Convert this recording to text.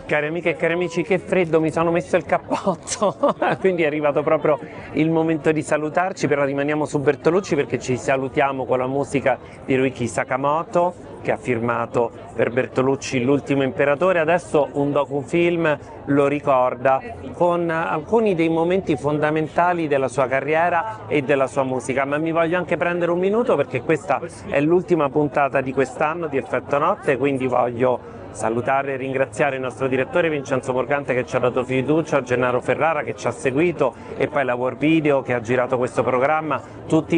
Cari amiche e cari amici, che freddo, mi sono messo il cappotto, quindi è arrivato proprio il momento di salutarci, però rimaniamo su Bertolucci perché ci salutiamo con la musica di Ryuichi Sakamoto, che ha firmato per Bertolucci L'ultimo imperatore. Adesso un docufilm lo ricorda con alcuni dei momenti fondamentali della sua carriera e della sua musica, ma mi voglio anche prendere un minuto perché questa è l'ultima puntata di quest'anno di Effetto Notte, quindi voglio salutare e ringraziare il nostro direttore Vincenzo Morgante che ci ha dato fiducia, Gennaro Ferrara che ci ha seguito e poi la War Video che ha girato questo programma, tutti